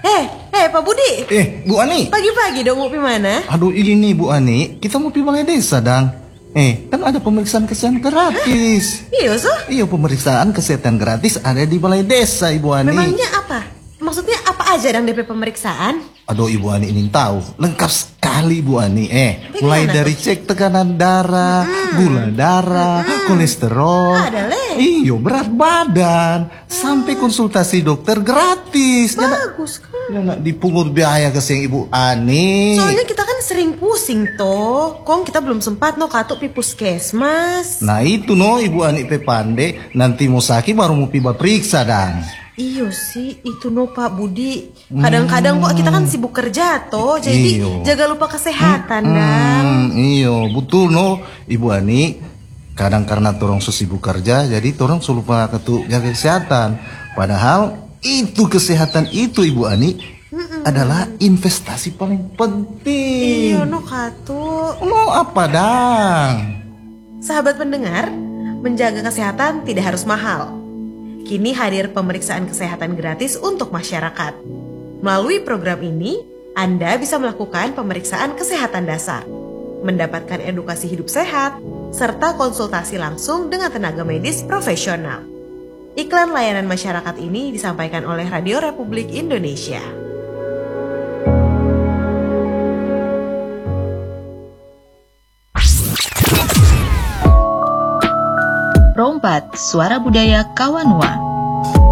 Pak Budi. Bu Ani. Pagi-pagi dong mau pi mana? Aduh ini Bu Ani, kita mau pi balai desa dang. Kan ada pemeriksaan kesehatan gratis. Iya so? Iya, pemeriksaan kesehatan gratis ada di balai desa Ibu Ani. Memangnya apa? Maksudnya apa aja dang DP pemeriksaan? Aduh Ibu Ani ingin tahu, lengkap sekali Ibu Ani. Mulai dari cek tekanan darah, gula darah, kolesterol, iyo berat badan, sampai konsultasi dokter gratis. Bagus kan? Ya nak dipungut biaya keseng Ibu Ani. Soalnya kita kan sering pusing toh. Kong kita belum sempat no katuk pi puskesmas. Nah itu no Ibu Ani pe pande, nanti mau sakit baru mau piba periksa dan. Iyo sih itu no Pak Budi. Kadang-kadang kok kita kan sibuk kerja toh, jadi jaga lupa kesehatan dan. Iyo betul no Ibu Ani. Kadang karena torong sibuk kerja, jadi torong lupa ketuk jaga kesehatan. Padahal itu kesehatan itu Ibu Ani adalah investasi paling penting. Iya no katu. No apa dang? Sahabat pendengar, menjaga kesehatan tidak harus mahal. Kini hadir pemeriksaan kesehatan gratis untuk masyarakat. Melalui program ini, Anda bisa melakukan pemeriksaan kesehatan dasar, mendapatkan edukasi hidup sehat, serta konsultasi langsung dengan tenaga medis profesional. Iklan layanan masyarakat ini disampaikan oleh Radio Republik Indonesia. Rompat, suara budaya Kawanua.